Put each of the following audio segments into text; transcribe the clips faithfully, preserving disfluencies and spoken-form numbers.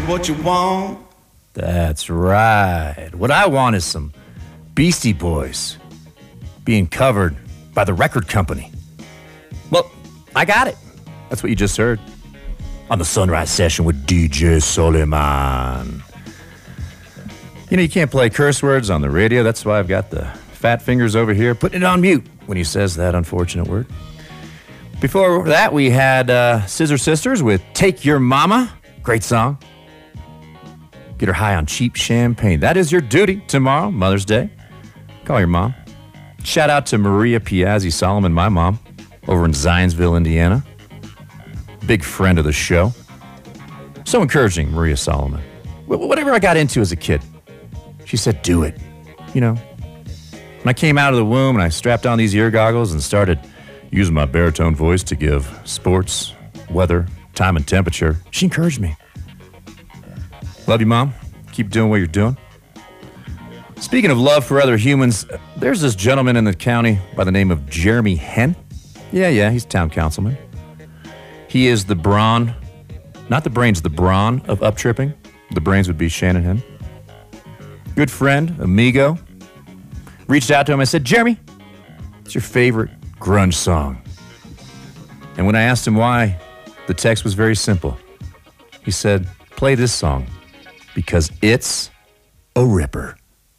what you want. That's right. What I want is some Beastie Boys being covered by the record company. Well, I got it. That's what you just heard on the Sunrise Session with D J Suleiman. You know, you can't play curse words on the radio. That's why I've got the fat fingers over here putting it on mute when he says that unfortunate word. Before that, we had uh, Scissor Sisters with Take Your Mama. Great song. Get her high on cheap champagne. That is your duty tomorrow, Mother's Day. Call your mom. Shout out to Maria Piazzi Solomon, my mom, over in Zionsville, Indiana. Big friend of the show. So encouraging, Maria Solomon. Whatever I got into as a kid, she said, do it. You know, when I came out of the womb and I strapped on these ear goggles and started using my baritone voice to give sports, weather, time, and temperature, she encouraged me. Love you, Mom. Keep doing what you're doing. Speaking of love for other humans, there's this gentleman in the county by the name of Jeremy Henn. Yeah, yeah, he's town councilman. He is the brawn, not the brains, the brawn of up tripping. The brains would be Shannon Henn. Good friend, amigo. Reached out to him. I said, Jeremy, what's your favorite grunge song? And when I asked him why, the text was very simple. He said, play this song because it's a ripper.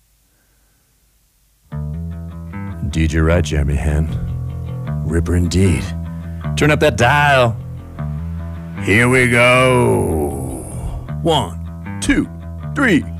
Indeed, you're right, Jeremy Henn. Ripper indeed. Turn up that dial. Here we go. One, two, three.